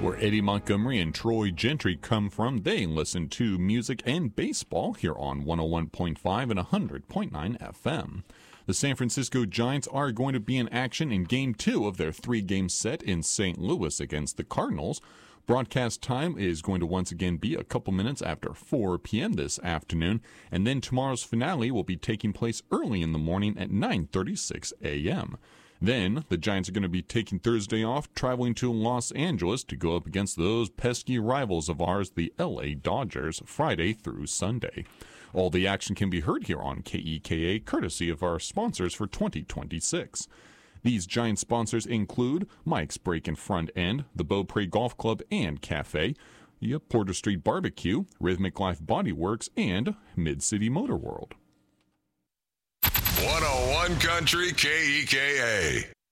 Where Eddie Montgomery and Troy Gentry come from, they listen to music and baseball here on 101.5 and 100.9 FM. The San Francisco Giants are going to be in action in Game 2 of their 3-game set in St. Louis against the Cardinals. Broadcast time is going to once again be a couple minutes after 4 p.m. this afternoon, and then tomorrow's finale will be taking place early in the morning at 9:36 a.m. Then, the Giants are going to be taking Thursday off, traveling to Los Angeles to go up against those pesky rivals of ours, the LA Dodgers, Friday through Sunday. All the action can be heard here on KEKA, courtesy of our sponsors for 2026. These Giant sponsors include Mike's Break and Front End, the Beaupre Golf Club and Cafe, Porter Street Barbecue, Rhythmic Life Body Works, and Mid-City Motor World. 101 Country KEKA.